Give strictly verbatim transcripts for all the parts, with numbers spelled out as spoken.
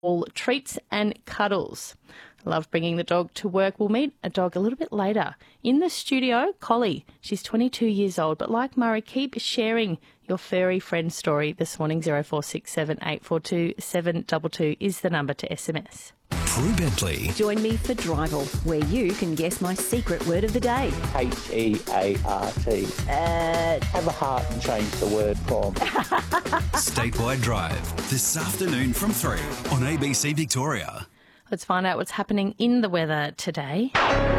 all treats and cuddles. I love bringing the dog to work. We'll meet a dog a little bit later. In the studio, Collie. She's twenty-two years old, but like Murray, keep sharing your furry friend story this morning. zero four six seven eight four two seven two two is the number to S M S. Prue Bentley. Join me for Drival, where you can guess my secret word of the day. H E A R T. Uh, Have a heart and change the word from. Statewide Drive. This afternoon from three on A B C Victoria. Let's find out what's happening in the weather today.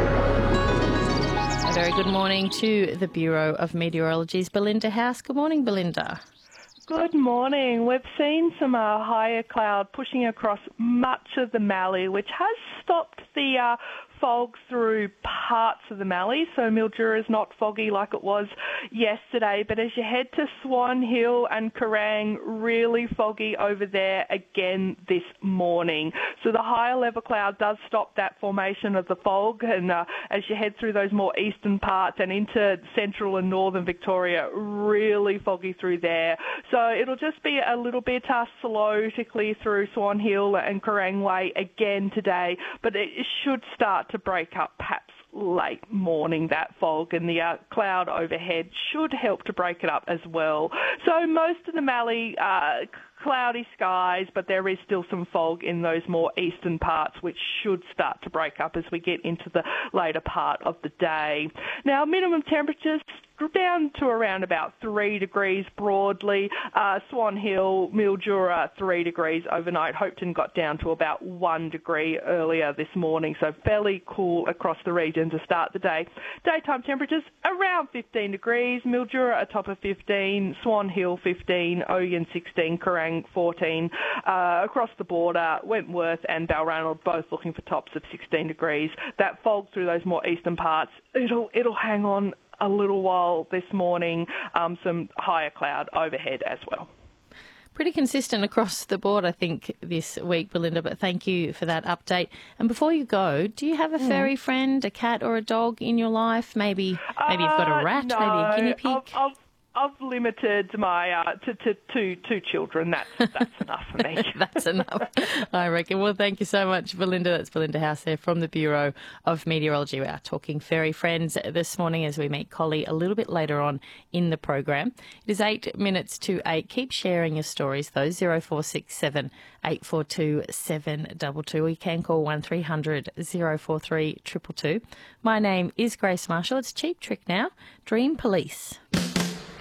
A very good morning to the Bureau of Meteorology's Belinda House. Good morning, Belinda. Good morning. We've seen some uh, higher cloud pushing across much of the Mallee, which has stopped the uh, fog through parts of the Mallee, so Mildura is not foggy like it was yesterday. But as you head to Swan Hill and Kerrang, really foggy over there again this morning. So the higher level cloud does stop that formation of the fog, and uh, as you head through those more eastern parts and into central and northern Victoria, really foggy through there. So it'll just be a little bit uh, slow to clear through Swan Hill and Kerrang Way again today, but it should start to break up perhaps late morning, that fog, and the uh, cloud overhead should help to break it up as well. So most of the Mallee, uh, cloudy skies, but there is still some fog in those more eastern parts, which should start to break up as we get into the later part of the day. Now, minimum temperatures down to around about three degrees broadly. Uh, Swan Hill, Mildura, three degrees overnight. Hopetoun got down to about one degree earlier this morning, so fairly cool across the region to start the day. Daytime temperatures around fifteen degrees. Mildura a top of fifteen, Swan Hill fifteen, Oyen sixteen, Kerrang fourteen. Uh, across the border, Wentworth and Balranald both looking for tops of sixteen degrees. That fog through those more eastern parts, it'll it'll hang on a little while this morning, um, some higher cloud overhead as well. Pretty consistent across the board, I think, this week, Belinda, but thank you for that update. And before you go, do you have a furry friend, a cat or a dog in your life? Maybe maybe you've got a rat, uh, no, maybe a guinea pig? I've, I've, I've limited my uh, to, to, to two children. That's that's enough for me. That's enough, I reckon. Well, thank you so much, Belinda. That's Belinda House there from the Bureau of Meteorology. We are talking furry friends this morning as we meet Collie a little bit later on in the program. It is eight minutes to eight. Keep sharing your stories, though. zero four six seven eight four two seven two two. You can call one three hundred oh four three two two two. My name is Grace Marshall. It's Cheap Trick now. Dream Police.